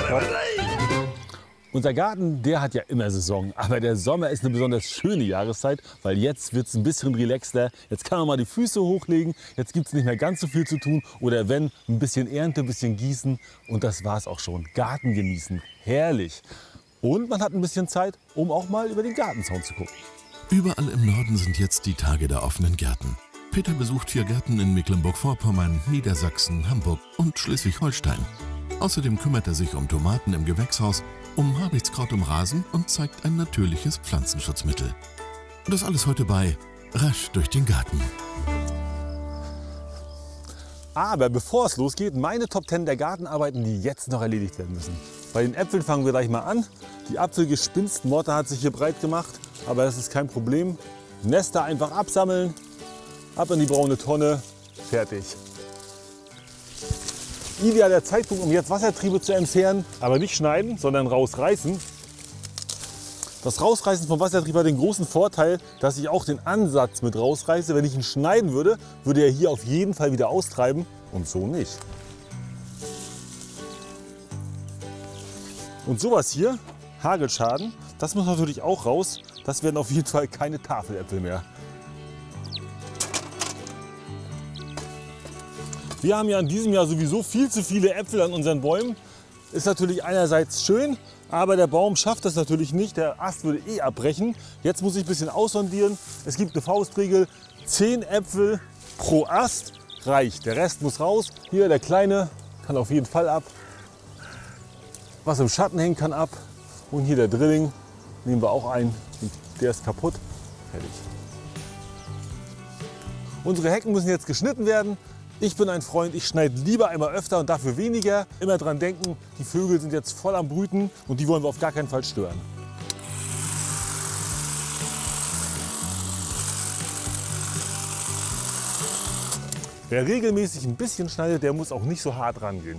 Unser Garten, der hat ja immer Saison, aber der Sommer ist eine besonders schöne Jahreszeit, weil jetzt wird es ein bisschen relaxter. Jetzt kann man mal die Füße hochlegen, jetzt gibt es nicht mehr ganz so viel zu tun oder wenn, ein bisschen Ernte, ein bisschen gießen und das war's auch schon. Garten genießen, herrlich. Und man hat ein bisschen Zeit, um auch mal über den Gartenzaun zu gucken. Überall im Norden sind jetzt die Tage der offenen Gärten. Peter besucht 4 Gärten in Mecklenburg-Vorpommern, Niedersachsen, Hamburg und Schleswig-Holstein. Außerdem kümmert er sich um Tomaten im Gewächshaus, um Habichtskraut im Rasen und zeigt ein natürliches Pflanzenschutzmittel. Und das alles heute bei Rasch durch den Garten. Aber bevor es losgeht, meine Top 10 der Gartenarbeiten, die jetzt noch erledigt werden müssen. Bei den Äpfeln fangen wir gleich mal an. Die Apfelgespinstmotte hat sich hier breit gemacht, aber das ist kein Problem. Nester einfach absammeln, ab in die braune Tonne, fertig. Idealer Zeitpunkt, um jetzt Wassertriebe zu entfernen, aber nicht schneiden, sondern rausreißen. Das Rausreißen vom Wassertrieb hat den großen Vorteil, dass ich auch den Ansatz mit rausreiße. Wenn ich ihn schneiden würde, würde er hier auf jeden Fall wieder austreiben und so nicht. Und sowas hier, Hagelschaden, das muss natürlich auch raus. Das werden auf jeden Fall keine Tafeläpfel mehr. Wir haben ja in diesem Jahr sowieso viel zu viele Äpfel an unseren Bäumen. Ist natürlich einerseits schön, aber der Baum schafft das natürlich nicht. Der Ast würde eh abbrechen. Jetzt muss ich ein bisschen aussondieren. Es gibt eine Faustregel, 10 Äpfel pro Ast reicht. Der Rest muss raus. Hier der kleine kann auf jeden Fall ab. Was im Schatten hängt, kann ab. Und hier der Drilling nehmen wir auch ein. Der ist kaputt. Fertig. Unsere Hecken müssen jetzt geschnitten werden. Ich bin ein Freund, ich schneide lieber einmal öfter und dafür weniger. Immer dran denken, die Vögel sind jetzt voll am Brüten und die wollen wir auf gar keinen Fall stören. Wer regelmäßig ein bisschen schneidet, der muss auch nicht so hart rangehen.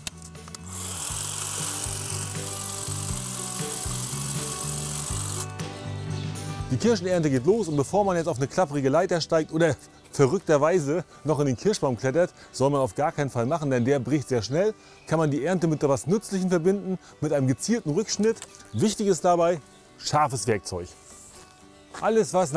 Die Kirschenernte geht los und bevor man jetzt auf eine klapprige Leiter steigt oder verrückterweise noch in den Kirschbaum klettert, soll man auf gar keinen Fall machen, denn der bricht sehr schnell. Kann man die Ernte mit etwas Nützlichem verbinden, mit einem gezielten Rückschnitt. Wichtig ist dabei scharfes Werkzeug. Alles, was